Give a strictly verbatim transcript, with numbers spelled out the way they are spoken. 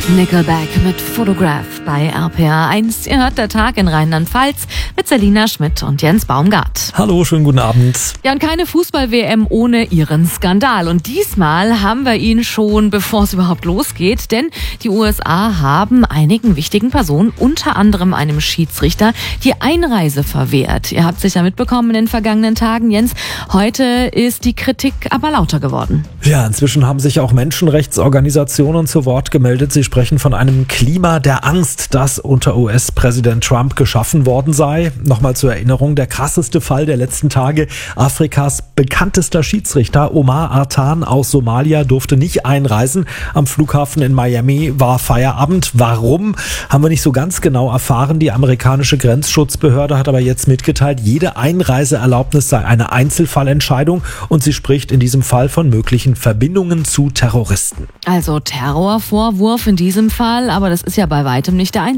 Nickelback mit Photograph bei R P R eins. Ihr hört der Tag in Rheinland-Pfalz mit Selina Schmidt und Jens Baumgart. Hallo, schönen guten Abend. Ja, und keine Fußball-W M ohne ihren Skandal. Und diesmal haben wir ihn schon, bevor es überhaupt losgeht. Denn die U S A haben einigen wichtigen Personen, unter anderem einem Schiedsrichter, die Einreise verwehrt. Ihr habt sicher mitbekommen in den vergangenen Tagen, Jens. Heute ist die Kritik aber lauter geworden. Ja, inzwischen haben sich auch Menschenrechtsorganisationen zu Wort gemeldet. Sie sprechen von einem Klima der Angst, das unter U S-Präsident Trump geschaffen worden sei. Nochmal zur Erinnerung, der krasseste Fall der letzten Tage. Afrikas bekanntester Schiedsrichter Omar Artan aus Somalia durfte nicht einreisen. Am Flughafen in Miami war Feierabend. Warum, haben wir nicht so ganz genau erfahren. Die amerikanische Grenzschutzbehörde hat aber jetzt mitgeteilt, jede Einreiseerlaubnis sei eine Einzelfallentscheidung und sie spricht in diesem Fall von möglichen Verbindungen zu Terroristen. Also Terrorvorwurf in diesem Fall, aber das ist ja bei weitem nicht der einzige.